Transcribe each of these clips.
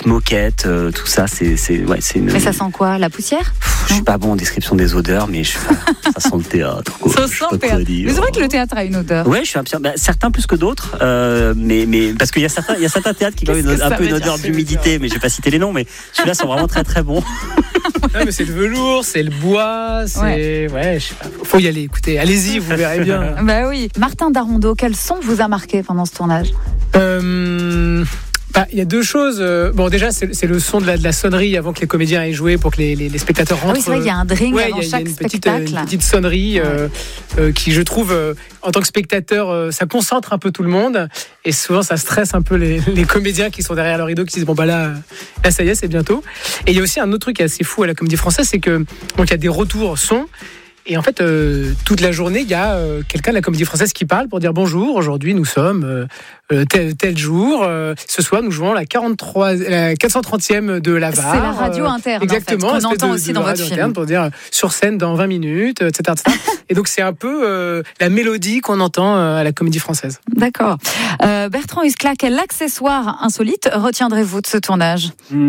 petites moquettes, tout ça, c'est une... Mais ça sent quoi? La poussière? Je suis pas bon en description des odeurs, mais ça sent le théâtre. Quoi. Ça sent le théâtre. Mais c'est vrai que le théâtre a une odeur. Ouais, je suis certains plus que d'autres, mais parce qu'il y a certains théâtres qui ont un peu une odeur d'humidité, mais je vais pas citer les noms, mais celui-là sent vraiment très très bon. Non, mais c'est le velours, c'est le bois, c'est... Ouais, je sais pas. Faut y aller, écoutez, allez-y, vous verrez bien. Bah oui. Martin Darondeau, quel son vous a marqué pendant ce tournage? Il y a deux choses. Bon, déjà, c'est le son de la sonnerie avant que les comédiens aient joué pour que les spectateurs rentrent. Ah oui, c'est vrai, il y a un drink avant chaque spectacle. Une petite sonnerie qui, je trouve, en tant que spectateur, ça concentre un peu tout le monde. Et souvent, ça stresse un peu les comédiens qui sont derrière le rideau, qui disent, bon, bah là, ça y est, c'est bientôt. Et il y a aussi un autre truc qui est assez fou à la Comédie Française, c'est que donc il y a des retours son. Et en fait, toute la journée, il y a quelqu'un de la Comédie Française qui parle pour dire bonjour. Aujourd'hui, nous sommes tel jour. Ce soir, nous jouons la 430e de la VAR. C'est la radio interne, exactement, en fait, qu'on entend aussi dans votre film. Pour dire sur scène dans 20 minutes, etc. Et donc, c'est un peu la mélodie qu'on entend à la Comédie Française. D'accord. Bertrand Huskla, quel accessoire insolite retiendrez-vous de ce tournage?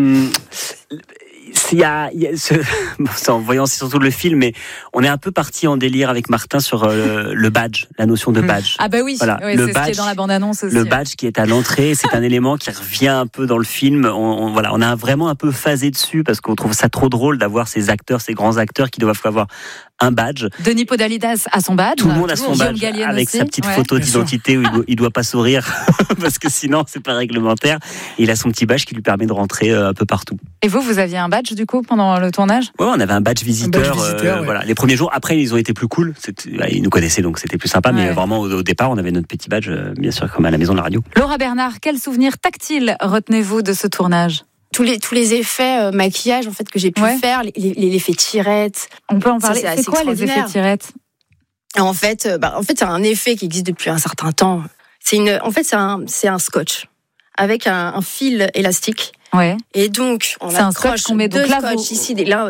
En voyant surtout le film, mais on est un peu parti en délire avec Martin sur le badge, la notion de badge. Ah bah oui, voilà, c'est badge, ce qui est dans la bande-annonce aussi. Le badge qui est à l'entrée, c'est un élément qui revient un peu dans le film. On a vraiment un peu phasé dessus parce qu'on trouve ça trop drôle d'avoir ces grands acteurs qui doivent avoir un badge. Denis Podalides a son badge. Tout le monde a son badge avec sa petite photo d'identité où il doit pas sourire parce que sinon c'est pas réglementaire. Et il a son petit badge qui lui permet de rentrer un peu partout. Et vous aviez un badge du coup pendant le tournage? Ouais, on avait un badge visiteur. Voilà, les premiers jours. Après, ils ont été plus cool. Ils nous connaissaient donc c'était plus sympa. Mais vraiment au départ, on avait notre petit badge, bien sûr, comme à la maison de la radio. Laura Bernard, quel souvenir tactile retenez-vous de ce tournage? Tous les effets maquillage en fait que j'ai pu faire, l'effet tirette. On peut en parler. C'est quoi les effets tirette? En fait, c'est un effet qui existe depuis un certain temps. C'est un scotch avec un fil élastique. Ouais. Et donc on c'est un scotch qu'on met donc là ici,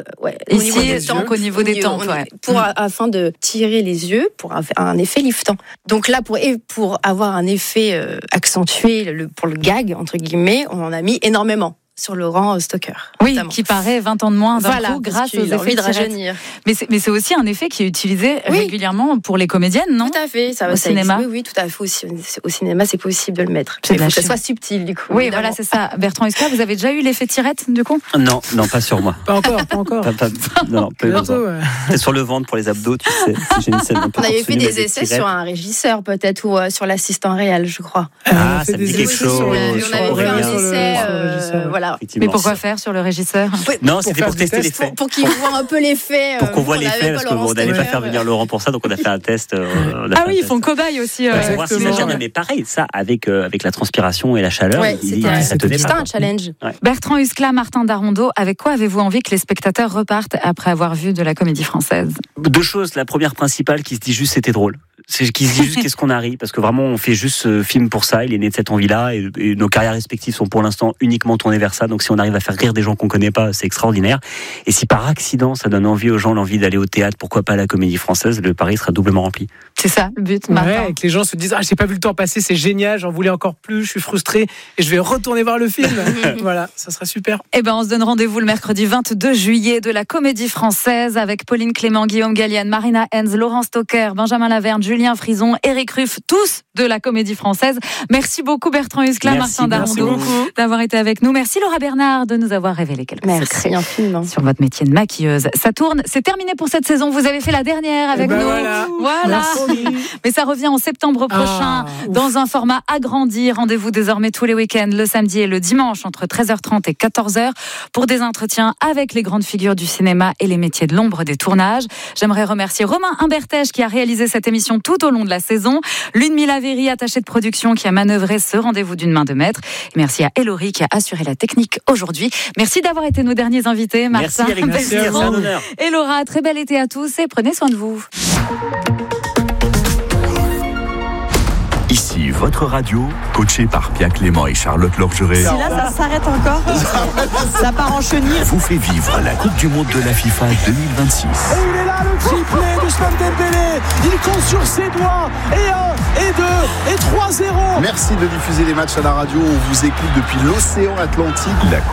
au niveau des tempes, afin de tirer les yeux pour un effet liftant. Donc là pour avoir un effet accentué pour le gag entre guillemets, on en a mis énormément sur Laurent Stocker. Oui, notamment. qui paraît 20 ans de moins d'un coup grâce aux effets de rajeunir. Mais c'est aussi un effet qui est utilisé régulièrement pour les comédiennes, non? Tout à fait, ça va au cinéma. Oui, tout à fait. Au cinéma, c'est possible de le mettre. Il faut que ça soit subtil, du coup. Oui, évidemment. Voilà, c'est ça. Bertrand Huskla, vous avez déjà eu l'effet tirette, du coup? Non, pas sur moi. Pas encore. Non, c'est sur le ventre pour les abdos, tu sais. J'ai une scène un peu on avait fait des essais sur un régisseur, peut-être, ou sur l'assistant réel, je crois. Ah, ça me dit quelque chose. On avait fait un essai, voilà. Mais pourquoi faire sur le régisseur? Non, c'était pour tester l'effet. Pour qu'il voit un peu l'effet. Pour qu'on voit l'effet, parce qu'on n'allait pas faire venir Laurent pour ça, donc on a fait un test. Ils font cobaye aussi. Voir si ça gêne, mais pareil, ça, avec la transpiration et la chaleur, c'était un challenge. Bertrand Huskla, Martin Darondeau, avec quoi avez-vous envie que les spectateurs repartent après avoir vu de la Comédie Française? Deux choses. La première principale qui se dit juste c'était drôle. C'est qui se dit juste qu'est-ce qu'on a ri, parce que vraiment on fait juste ce film pour ça. Il est né de cette envie-là et nos carrières respectives sont pour l'instant uniquement tournées vers ça. Donc si on arrive à faire rire des gens qu'on connaît pas, c'est extraordinaire. Et si par accident ça donne envie aux gens l'envie d'aller au théâtre, pourquoi pas à la Comédie Française, le pari sera doublement rempli. C'est ça le but, Martin. Ouais, et que les gens se disent j'ai pas vu le temps passer, c'est génial, j'en voulais encore plus, je suis frustré et je vais retourner voir le film. Voilà, ça sera super. Et on se donne rendez-vous le mercredi 22 juillet de la Comédie Française avec Pauline Clément, Guillaume Gallienne, Marina Hens, Laurent Stocker, Benjamin Laverne, Julien Frison, Eric Ruff, tous de la Comédie Française. Merci beaucoup Bertrand Huskla, Martin Darondeau d'avoir été avec nous. Merci Laura Bernard de nous avoir révélé quelques secrets sur votre métier de maquilleuse. Ça tourne, c'est terminé pour cette saison. Vous avez fait la dernière avec nous. Voilà. Mais ça revient en septembre prochain dans un format agrandi. Rendez-vous désormais tous les week-ends, le samedi et le dimanche entre 13h30 et 14h pour des entretiens avec les grandes figures du cinéma et les métiers de l'ombre des tournages. J'aimerais remercier Romain Humbertèche qui a réalisé cette émission tout au long de la saison. Ludmilla Lavéry, attachée de production, qui a manœuvré ce rendez-vous d'une main de maître. Et merci à Elori qui a assuré la technique aujourd'hui. Merci d'avoir été nos derniers invités, Martin. Merci, avec plaisir, c'est un honneur. Et Laura, très bel été à tous et prenez soin de vous. Ici, votre radio, coachée par Pierre Clément et Charlotte Lorgeret. Si là, ça s'arrête encore, ça part en chenille. Vous fait vivre la Coupe du Monde de la FIFA 2026. Et il est là, le triplé d'Ousmane Dembélé. Il compte sur ses doigts. Et 1, et 2, et 3-0. Merci de diffuser les matchs à la radio. On vous écoute depuis l'océan Atlantique.